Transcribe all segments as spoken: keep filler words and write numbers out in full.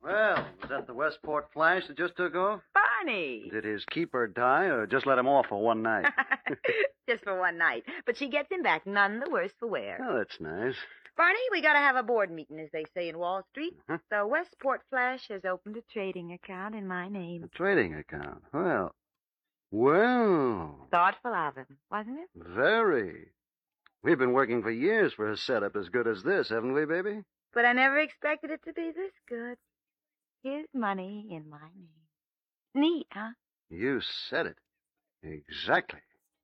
Well, was that the Westport Flash that just took off? Barney! Did his keeper die or just let him off for one night? Just for one night. But she gets him back none the worse for wear. Oh, that's nice. Barney, we gotta have a board meeting, as they say in Wall Street. Uh-huh. The Westport Flash has opened a trading account in my A name. trading account. Well, well, Thoughtful of him, wasn't it? very. We've been working for years for a setup as good as this, haven't we, baby? But I never expected it to be this good. His money in my name. Neat, huh? You said it. Exactly.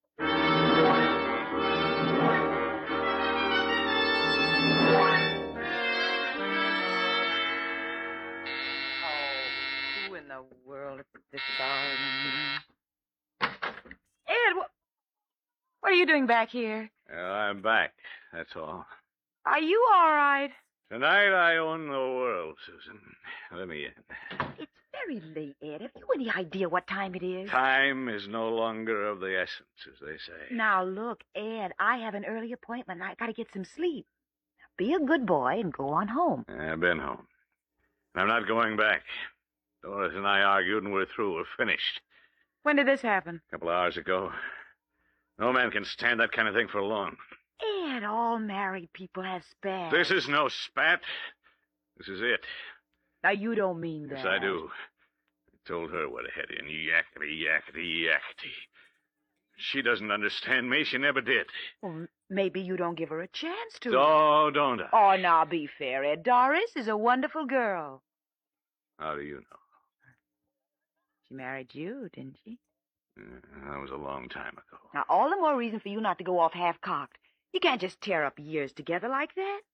Oh, who in the world put this garden? Ed, what, what are you doing back here? Well, I'm back, that's all. Are you all right? Tonight I own the world, Susan. Let me in. It's very late, Ed. Have you any idea what time it is? Time is no longer of the essence, as they say. Now, look, Ed, I have an early appointment and I gotta get some sleep. Now, be a good boy and go on home. I've been home. I'm not going back. Doris and I argued and we're through. We're finished. When did this happen? A couple of hours ago. No man can stand that kind of thing for long. Ed, all married people have spats. This is no spat. This is it. Now, you don't mean that. Yes, I do. I told her what I had in. Yakety, yakety, yakety. She doesn't understand me. She never did. Well, maybe you don't give her a chance to. Oh, don't I? Oh, now, be fair, Ed. Doris is a wonderful girl. How do you know? She married you, didn't she? Uh, that was a long time ago. Now, all the more reason for you not to go off half-cocked. You can't just tear up years together like that.